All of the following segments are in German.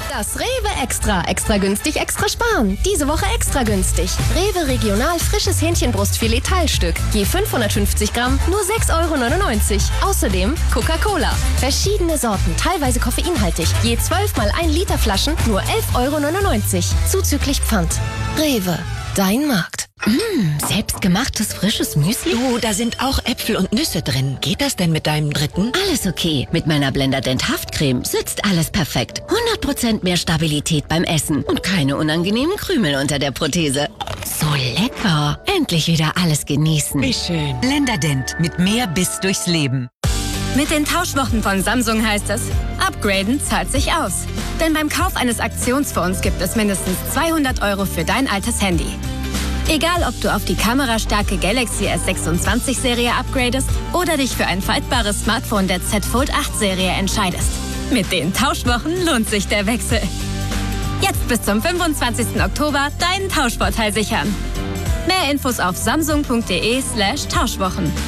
Das Rewe Extra. Extra günstig, extra sparen. Diese Woche extra günstig. Rewe Regional frisches Hähnchenbrustfilet Teilstück. Je 550 Gramm, nur 6,99 €. Außerdem Coca-Cola. Verschiedene Sorten, teilweise koffeinhaltig. Je 12 mal 1 Liter Flaschen, nur 11,99 €. Zuzüglich Pfand. Rewe. Dein Markt. Selbstgemachtes frisches Müsli? Du, da sind auch Äpfel und Nüsse drin. Geht das denn mit deinem dritten? Alles okay. Mit meiner Blender Dent Haftcreme sitzt alles perfekt. 100% mehr Stabilität beim Essen und keine unangenehmen Krümel unter der Prothese. So lecker. Endlich wieder alles genießen. Wie schön. Blender Dent mit mehr Biss durchs Leben. Mit den Tauschwochen von Samsung heißt es, upgraden zahlt sich aus. Denn beim Kauf eines Aktionsfonds gibt es mindestens 200 € für dein altes Handy. Egal, ob du auf die kamerastarke Galaxy S26-Serie upgradest oder dich für ein faltbares Smartphone der Z Fold 8-Serie entscheidest. Mit den Tauschwochen lohnt sich der Wechsel. Jetzt bis zum 25. Oktober deinen Tauschvorteil sichern. Mehr Infos auf samsung.de/Tauschwochen.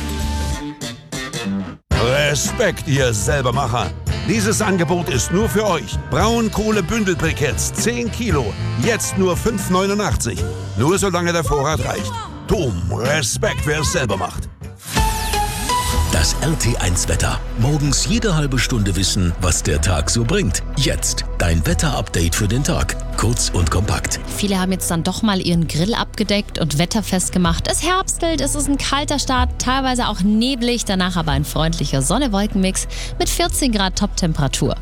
Respekt, ihr Selbermacher! Dieses Angebot ist nur für euch. Braunkohle-Bündelbriketts, 10 Kilo, jetzt nur 5,89 €. Nur solange der Vorrat reicht. Drum, Respekt, wer es selber macht. Das RT1-Wetter. Morgens jede halbe Stunde wissen, was der Tag so bringt. Jetzt dein Wetter-Update für den Tag. Kurz und kompakt. Viele haben jetzt dann doch mal ihren Grill abgedeckt und wetterfest gemacht. Es herbstelt, es ist ein kalter Start, teilweise auch neblig, danach aber ein freundlicher Sonne-Wolken-Mix mit 14 Grad Top-Temperatur.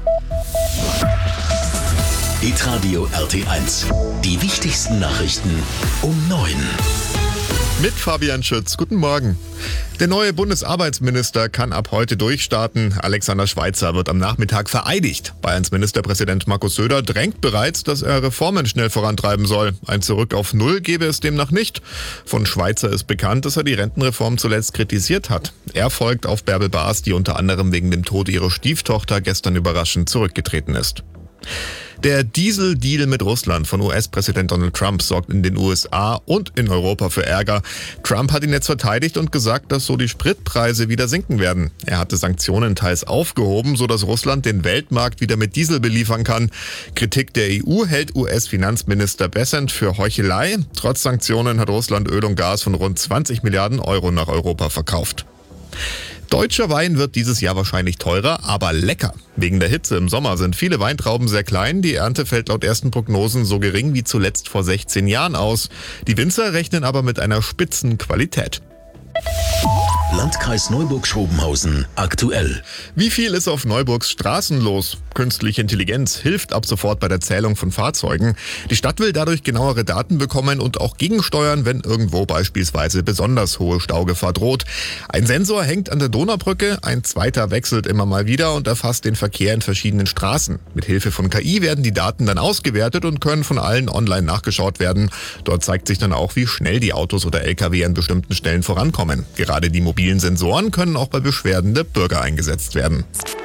Hitradio RT1. Die wichtigsten Nachrichten um 9. Mit Fabian Schütz. Guten Morgen. Der neue Bundesarbeitsminister kann ab heute durchstarten. Alexander Schweitzer wird am Nachmittag vereidigt. Bayerns Ministerpräsident Markus Söder drängt bereits, dass er Reformen schnell vorantreiben soll. Ein Zurück auf Null gebe es demnach nicht. Von Schweitzer ist bekannt, dass er die Rentenreform zuletzt kritisiert hat. Er folgt auf Bärbel Baas, die unter anderem wegen dem Tod ihrer Stieftochter gestern überraschend zurückgetreten ist. Der Diesel-Deal mit Russland von US-Präsident Donald Trump sorgt in den USA und in Europa für Ärger. Trump hat ihn jetzt verteidigt und gesagt, dass so die Spritpreise wieder sinken werden. Er hatte Sanktionen teils aufgehoben, sodass Russland den Weltmarkt wieder mit Diesel beliefern kann. Kritik der EU hält US-Finanzminister Bessent für Heuchelei. Trotz Sanktionen hat Russland Öl und Gas von rund 20 Milliarden € nach Europa verkauft. Deutscher Wein wird dieses Jahr wahrscheinlich teurer, aber lecker. Wegen der Hitze im Sommer sind viele Weintrauben sehr klein. Die Ernte fällt laut ersten Prognosen so gering wie zuletzt vor 16 Jahren aus. Die Winzer rechnen aber mit einer Spitzenqualität. Landkreis Neuburg-Schrobenhausen aktuell. Wie viel ist auf Neuburgs Straßen los? Künstliche Intelligenz hilft ab sofort bei der Zählung von Fahrzeugen. Die Stadt will dadurch genauere Daten bekommen und auch gegensteuern, wenn irgendwo beispielsweise besonders hohe Staugefahr droht. Ein Sensor hängt an der Donaubrücke, ein zweiter wechselt immer mal wieder und erfasst den Verkehr in verschiedenen Straßen. Mit Hilfe von KI werden die Daten dann ausgewertet und können von allen online nachgeschaut werden. Dort zeigt sich dann auch, wie schnell die Autos oder LKW an bestimmten Stellen vorankommen. Gerade die mobilen Sensoren können auch bei Beschwerden der Bürger eingesetzt werden.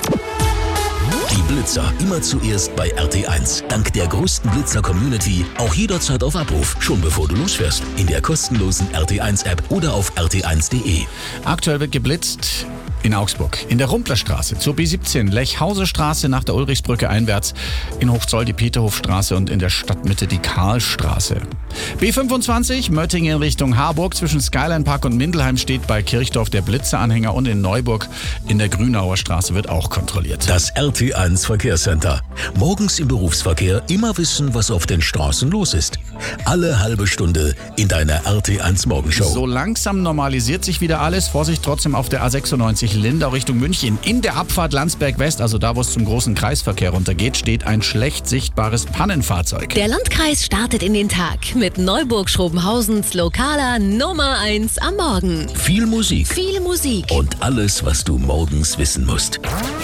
Die Blitzer immer zuerst bei RT1. Dank der größten Blitzer-Community auch jederzeit auf Abruf, schon bevor du losfährst. In der kostenlosen RT1-App oder auf rt1.de. Aktuell wird geblitzt in Augsburg, in der Rumplerstraße, zur B17, Lechhausestraße nach der Ulrichsbrücke einwärts, in Hochzoll die Peterhofstraße und in der Stadtmitte die Karlstraße. B25, Möttingen in Richtung Harburg, zwischen Skyline Park und Mindelheim steht bei Kirchdorf der Blitzeranhänger und in Neuburg in der Grünauer Straße wird auch kontrolliert. Das RT1 Verkehrscenter. Morgens im Berufsverkehr immer wissen, was auf den Straßen los ist. Alle halbe Stunde in deiner RT1 Morgenshow. So langsam normalisiert sich wieder alles. Vorsicht trotzdem auf der A96 Lindau Richtung München. In der Abfahrt Landsberg West, also da, wo es zum großen Kreisverkehr runtergeht, steht ein schlecht sichtbares Pannenfahrzeug. Der Landkreis startet in den Tag mit Neuburg-Schrobenhausens lokaler Nummer 1 am Morgen. Viel Musik. Viel Musik. Und alles, was du morgens wissen musst.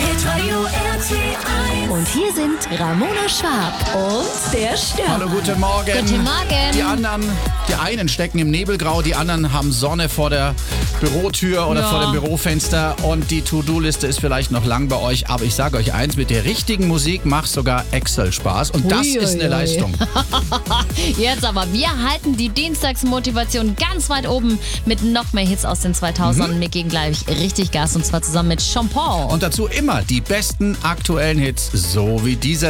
Und hier sind Ramona Schwab und der Stern. Hallo, guten Morgen. Guten Morgen. Die einen stecken im Nebelgrau, die anderen haben Sonne vor der Bürotür oder vor dem Bürofenster und die To-Do-Liste ist vielleicht noch lang bei euch, aber ich sage euch eins, mit der richtigen Musik macht sogar Excel Spaß und das ist eine Leistung. Jetzt aber, wir halten die Dienstagsmotivation ganz weit oben mit noch mehr Hits aus den 2000ern. Wir geben gleich richtig Gas und zwar zusammen mit Sean Paul. Und dazu immer die besten aktuellen Hits, so wie dieser.